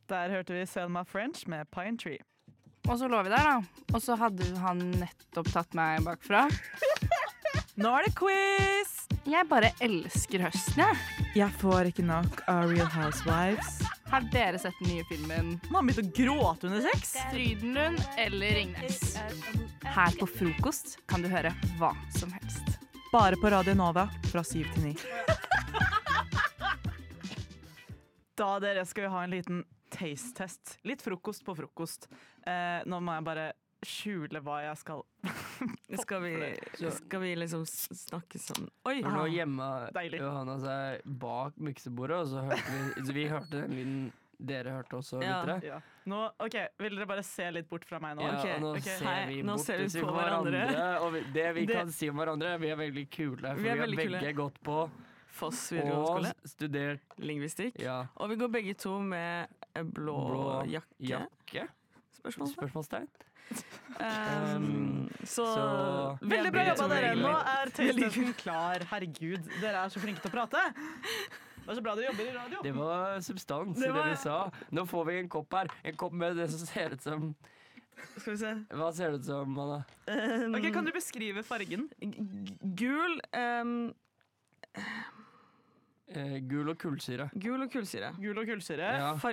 Der hørte vi Selma French med Pine Tree. Og så lå vi der, da. Og så hadde han nettopp tatt meg bakfra. Nå er det quiz! Jeg bare elsker høsten, jeg. Jeg får ikke nok av Real Housewives. Har dere sett den nye filmen Man har begynt å gråte under sex. Frydenlund eller Ringnes? Her på frokost kan du høre hva som helst. Bare på Radio Nova fra 7 til 9. Da dere skal vi ha en liten taste-test. Litt frokost på frokost. Nå må jeg bare skjule hva jeg skal. Skal vi liksom snakke sånn? Oi! For nå gjemma Deilig. Johanna seg bak miksebordet, og så hørte vi hørte den lyden dere hørte også, Ja. lyttere. Ja. Nå, ok, vil dere bare se litt bort fra meg nå? Ja, Ok, og nå ok. ser Hei, vi nå bort ser vi til på hverandre. Og det vi Det- kan si om hverandre, vi er veldig kule. For Vi vi er har veldig begge kule. gått på Foss videregående skole. og studert Lingvistikk. ja, Og vi går begge to med blå jakke. jakke. Spørsmålstegn. Så vi er Veldig bra begge jobba, to dere. veldig- Nå er taste-testen klar. Herregud, dere er så flinke til å prate. Det er så bra dere jobber i radio. Det var substans i Det det var- vi sa. Nå får vi en kopp her. En kopp med det som ser ut som Skal vi se. Hva ser det ut som, Anna? Ok, kan du beskrive fargen? Gul Gul og kullsyre. Gul og kullsyre. Gul og kullsyre. Ja.